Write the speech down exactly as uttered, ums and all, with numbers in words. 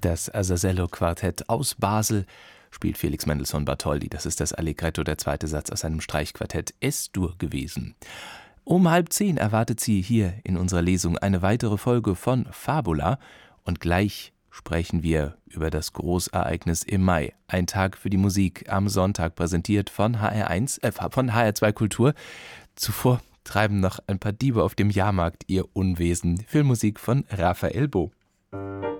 Das Azazello-Quartett aus Basel spielt Felix Mendelssohn Bartholdy. Das ist das Allegretto, der zweite Satz aus seinem Streichquartett Es-Dur gewesen. Um halb zehn erwartet Sie hier in unserer Lesung eine weitere Folge von Fabula. Und gleich sprechen wir über das Großereignis im Mai. Ein Tag für die Musik am Sonntag, präsentiert von H R eins, äh, von H R zwei Kultur. Zuvor treiben noch ein paar Diebe auf dem Jahrmarkt ihr Unwesen. Filmmusik von Raphael Bo.